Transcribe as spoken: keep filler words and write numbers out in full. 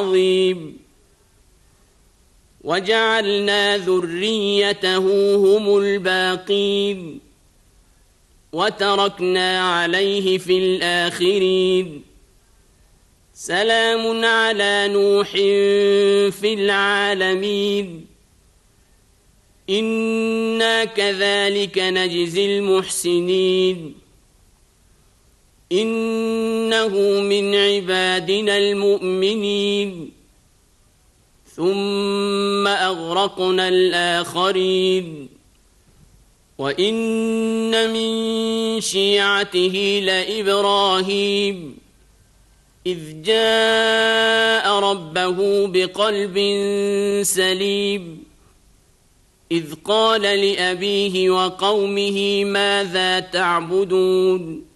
عظيم وجعلنا ذريته هم الباقين وتركنا عليه في الآخرين سلام على نوح في العالمين إنا كذلك نجزي المحسنين إنه من عبادنا المؤمنين ثم أغرقنا الآخرين وإن من شيعته لإبراهيم إذ جاء ربه بقلب سليم إذ قال لأبيه وقومه ماذا تعبدون